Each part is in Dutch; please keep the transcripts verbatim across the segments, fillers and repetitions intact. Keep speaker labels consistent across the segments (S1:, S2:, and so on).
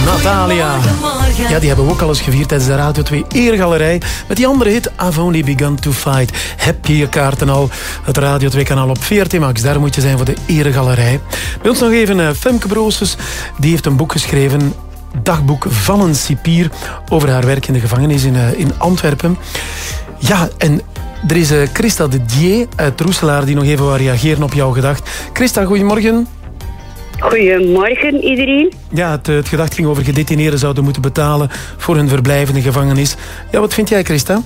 S1: Natalia. Ja, die hebben we ook al eens gevierd tijdens de Radio twee Eergalerij. Met die andere hit, I've Only Begun to Fight. Heb je je kaarten al? Het Radio twee kanaal op V R T Max. Daar moet je zijn voor de Eergalerij. Bij ons nog even uh, Femke Broosjes. Die heeft een boek geschreven. Dagboek van een cipier. Over haar werk in de gevangenis in, uh, in Antwerpen. Ja, en er is uh, Christa de Dier uit Roeselaar die nog even wil reageren op jouw gedacht. Christa, goedemorgen.
S2: Goedemorgen iedereen.
S1: Ja, het, het gedacht ging over gedetineerden zouden moeten betalen voor hun verblijf in de gevangenis. Ja, wat vind jij, Christa?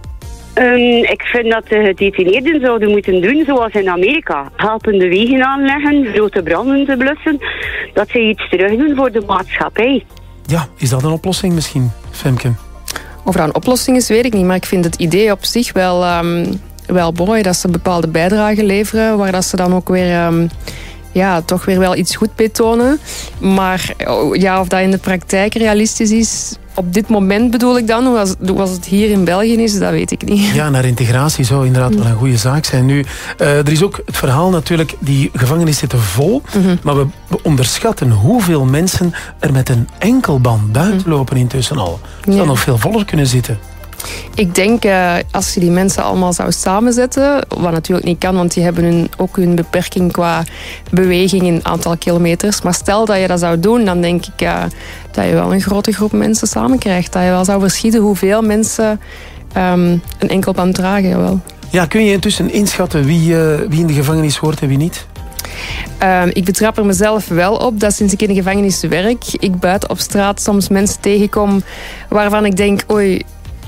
S2: Um, ik vind dat de gedetineerden zouden moeten doen zoals in Amerika. Helpende wegen aanleggen, grote branden te blussen. Dat ze iets terug doen voor de maatschappij.
S1: Ja, is dat een oplossing misschien, Femke?
S3: Of dat een oplossing is, weet ik niet. Maar ik vind het idee op zich wel, um, wel mooi dat ze bepaalde bijdragen leveren. Waar dat ze dan ook weer... Um, ja, toch weer wel iets goed betonen. Maar ja, of dat in de praktijk realistisch is... Op dit moment bedoel ik dan, hoe als het hier in België is, dat weet ik niet.
S1: Ja, naar integratie zou inderdaad wel een goede zaak zijn. Nu, uh, er is ook het verhaal natuurlijk, die gevangenis zitten vol, mm-hmm. maar we, we onderschatten hoeveel mensen er met een enkelband buiten lopen intussen al. Zou ja. nog veel voller kunnen zitten.
S3: Ik denk, uh, als je die mensen allemaal zou samenzetten, wat natuurlijk niet kan, want die hebben hun, ook hun beperking qua beweging in aantal kilometers. Maar stel dat je dat zou doen, dan denk ik uh, dat je wel een grote groep mensen samen krijgt. Dat je wel zou verschieten hoeveel mensen um, een enkelband dragen. Jawel.
S1: Ja, kun je intussen inschatten wie, uh, wie in de gevangenis hoort en wie niet?
S3: Uh, ik betrap er mezelf wel op dat sinds ik in de gevangenis werk, ik buiten op straat soms mensen tegenkom waarvan ik denk, oei,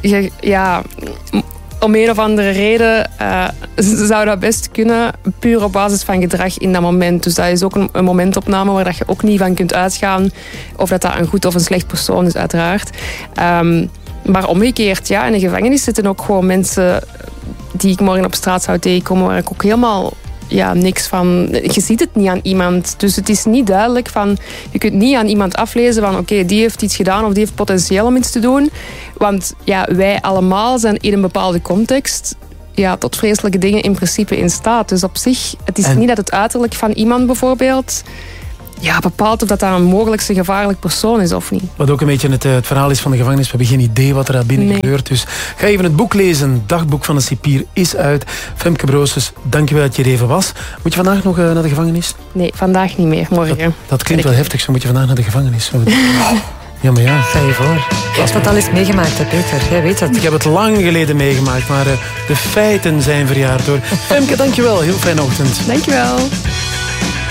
S3: ja, om een of andere reden uh, zou dat best kunnen, puur op basis van gedrag in dat moment. Dus dat is ook een, een momentopname waar dat je ook niet van kunt uitgaan of dat dat een goed of een slecht persoon is, uiteraard. Um, maar omgekeerd, ja, in de gevangenis zitten ook gewoon mensen die ik morgen op straat zou tegenkomen, waar ik ook helemaal... Ja, niks van... Je ziet het niet aan iemand. Dus het is niet duidelijk van... Je kunt niet aan iemand aflezen van... Oké, okay, die heeft iets gedaan of die heeft potentieel om iets te doen. Want ja, wij allemaal zijn in een bepaalde context... Ja, tot vreselijke dingen in principe in staat. Dus op zich, het is en... niet dat het uiterlijk van iemand bijvoorbeeld... Ja, bepaalt of dat daar een mogelijkste gevaarlijk persoon is of niet.
S1: Wat ook een beetje het, het verhaal is van de gevangenis. We hebben geen idee wat er daar binnen nee. gebeurt. Dus ga even het boek lezen. Dagboek van een cipier is uit. Femke Broosjes, dankjewel dat je er even was. Moet je vandaag nog uh, naar de gevangenis?
S3: Nee, vandaag niet meer. Morgen.
S1: Dat, dat klinkt wel heftig. Zo moet je vandaag naar de gevangenis. Ja, maar ja.
S4: Stel je voor. Je hebt het al eens meegemaakt, hè, Peter. Jij weet het.
S1: Ik heb het lang geleden meegemaakt. Maar uh, de feiten zijn verjaard door. Femke, dankjewel. Heel fijne ochtend.
S3: Dankjewel.